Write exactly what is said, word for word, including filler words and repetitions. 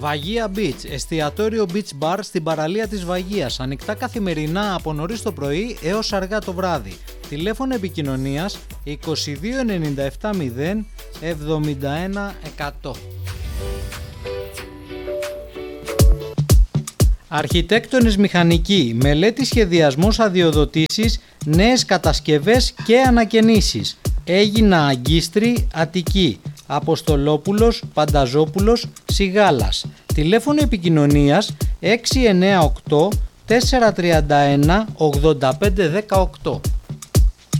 Βαγία Beach, εστιατόριο beach bar στην παραλία της Βαγίας, ανοιχτά καθημερινά από νωρίς το πρωί έως αργά το βράδυ. Τηλέφωνο επικοινωνίας είκοσι δύο ενενήντα επτά μηδέν εβδομήντα ένα εκατό. Αρχιτέκτονες Μηχανικοί, μελέτη, σχεδιασμός, αδειοδοτήσεις, νέες κατασκευές και ανακαινήσεις. Έγινα Αγκίστρη, Αττική. Αποστολόπουλος, Πανταζόπουλος, Σιγάλας. Τηλέφωνο επικοινωνίας έξι εννιά οκτώ τέσσερα τρία ένα ογδόντα πέντε δεκαοκτώ.